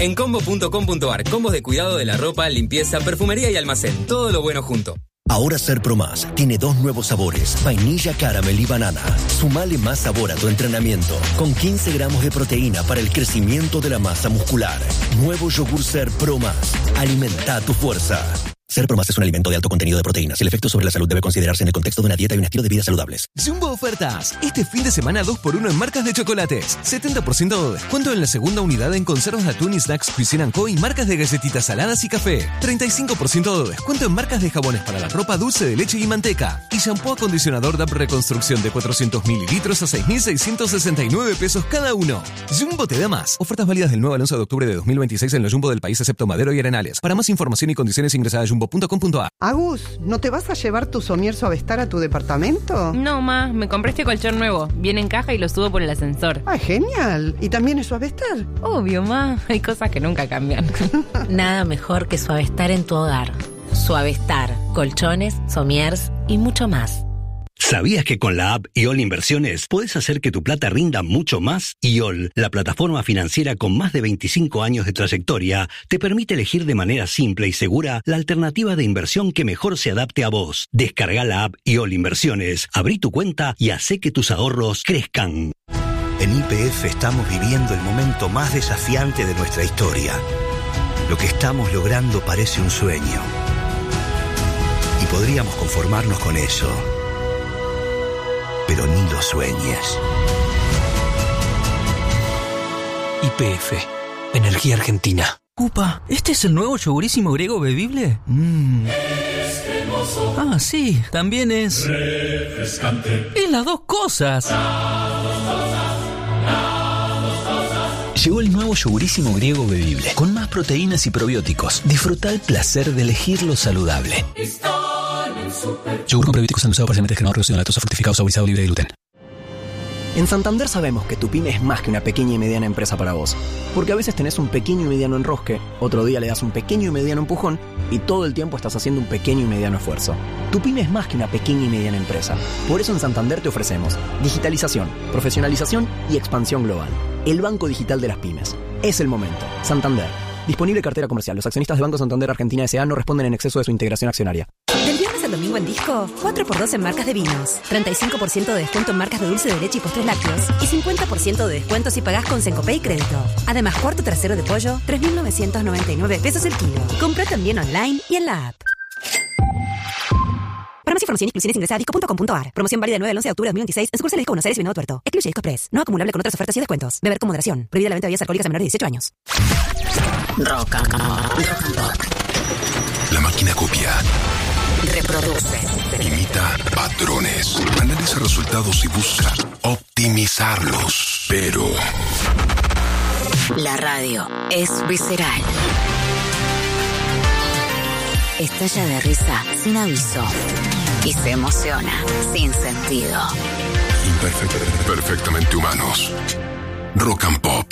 En combo.com.ar, combos de cuidado de la ropa, limpieza, perfumería y almacén. Todo lo bueno junto. Ahora Ser Pro Más tiene 2 nuevos sabores, vainilla, caramel y banana. Sumale más sabor a tu entrenamiento, con 15 gramos de proteína para el crecimiento de la masa muscular. Nuevo yogur Ser Pro Más. Alimenta tu fuerza. Ser Pro Más es un alimento de alto contenido de proteínas. El efecto sobre la salud debe considerarse en el contexto de una dieta y un estilo de vida saludables. Jumbo Ofertas. Este fin de semana 2x1 en marcas de chocolates. 70% de descuento en la segunda unidad en conservas de atún y snacks Cuisine & Co. y marcas de galletitas saladas y café. 35% de descuento en marcas de jabones para la ropa, dulce de leche y manteca. Y shampoo acondicionador DAP Reconstrucción de 400 mililitros a 6.669 pesos cada uno. Jumbo te da más. Ofertas válidas del 9 al 11 de octubre de 2026 en los Jumbo del país excepto Madero y Arenales. Para más información y condiciones ingresa a jumbo.com.ar. Agus, ¿no te vas a llevar tu somier Suavestar a tu departamento? No, ma, me compré este colchón nuevo. Viene en caja y lo subo por el ascensor. ¡Ah, genial! ¿Y también es Suavestar? Obvio, ma. Hay cosas que nunca cambian. Nada mejor que Suavestar en tu hogar. Suavestar, colchones, somiers y mucho más. ¿Sabías que con la app IOL Inversiones podés hacer que tu plata rinda mucho más? IOL, la plataforma financiera con más de 25 años de trayectoria, te permite elegir de manera simple y segura la alternativa de inversión que mejor se adapte a vos. Descarga la app IOL Inversiones, abrí tu cuenta y hacé que tus ahorros crezcan. En YPF estamos viviendo el momento más desafiante de nuestra historia. Lo que estamos logrando parece un sueño. Y podríamos conformarnos con eso. Pero ni lo sueñes. YPF, Energía Argentina. Upa, ¿este es el nuevo yogurísimo griego bebible? Ah, sí, también es refrescante. Es las dos cosas. Llegó el nuevo yogurísimo griego bebible, con más proteínas y probióticos. Disfruta el placer de elegir lo saludable. Yogur con probióticos endulzado parcialmente descremado, reducido en lactosa, fructificado, saborizado, libre de gluten. En Santander sabemos que tu pyme es más que una pequeña y mediana empresa para vos. Porque a veces tenés un pequeño y mediano enrosque, otro día le das un pequeño y mediano empujón y todo el tiempo estás haciendo un pequeño y mediano esfuerzo. Tu pyme es más que una pequeña y mediana empresa. Por eso en Santander te ofrecemos digitalización, profesionalización y expansión global. El banco digital de las pymes. Es el momento. Santander. Disponible cartera comercial. Los accionistas de Banco Santander Argentina S.A. no responden en exceso de su integración accionaria. Del viernes al domingo en Disco, 4x2 en marcas de vinos, 35% de descuento en marcas de dulce de leche y postres lácteos y 50% de descuento si pagás con Sencopay y crédito. Además, cuarto trasero de pollo, 3.999 pesos el kilo. Compra también online y en la app. Para más información y exclusiones ingresa a disco.com.ar. Promoción válida del 9 al 11 de octubre de 2026 en sucursales Disco Buenos Aires y Venado Tuerto. Excluye Disco Express. No acumulable con otras ofertas y descuentos. Beber con moderación. Prohibida la venta de bebidas alcohólicas a menores de 18 años. Rock and Pop. La máquina copia. Reproduce. Imita patrones. Analiza resultados y busca optimizarlos. Pero la radio es visceral. Estalla de risa sin aviso y se emociona sin sentido. Perfectamente humanos. Rock and Pop.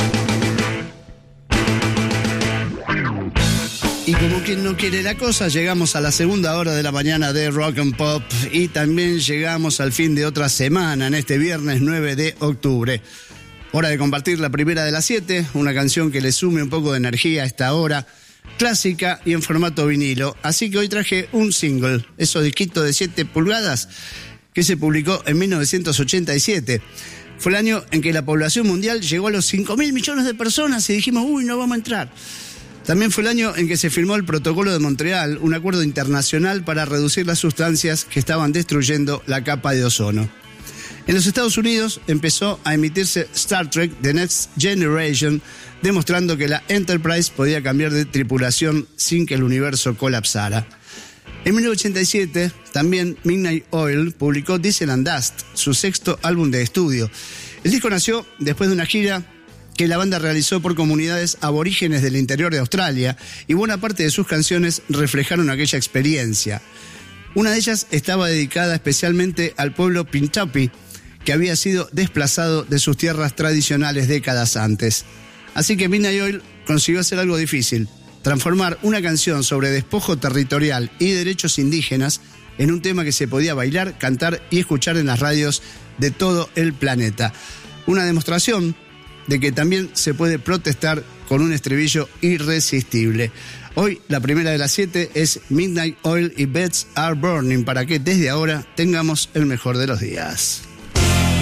Y como quien no quiere la cosa, llegamos a la segunda hora de la mañana de Rock and Pop y también llegamos al fin de otra semana en este viernes 9 de octubre. Hora de compartir la primera de las 7, una canción que le sume un poco de energía a esta hora, clásica y en formato vinilo. Así que hoy traje un single, esos disquitos de 7 pulgadas que se publicó en 1987. Fue el año en que la población mundial llegó a los 5.000 millones de personas y dijimos, uy, no vamos a entrar. También fue el año en que se firmó el Protocolo de Montreal, un acuerdo internacional para reducir las sustancias que estaban destruyendo la capa de ozono. En los Estados Unidos empezó a emitirse Star Trek The Next Generation, demostrando que la Enterprise podía cambiar de tripulación sin que el universo colapsara. En 1987, también Midnight Oil publicó Diesel and Dust, su sexto álbum de estudio. El disco nació después de una gira que la banda realizó por comunidades aborígenes del interior de Australia, y buena parte de sus canciones reflejaron aquella experiencia. Una de ellas estaba dedicada especialmente al pueblo Pintupi, que había sido desplazado de sus tierras tradicionales décadas antes. Así que Midnight Oil consiguió hacer algo difícil: transformar una canción sobre despojo territorial y derechos indígenas en un tema que se podía bailar, cantar y escuchar en las radios de todo el planeta. Una demostración de que también se puede protestar con un estribillo irresistible. Hoy la primera de las 7 es Midnight Oil y Beds Are Burning, para que desde ahora tengamos el mejor de los días.